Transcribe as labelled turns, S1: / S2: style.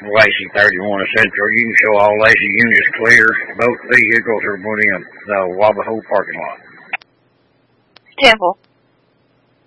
S1: Lacey 31 Central. You can show all Lacey units clear. Both vehicles are put in the Wabahoe parking lot.
S2: Temple.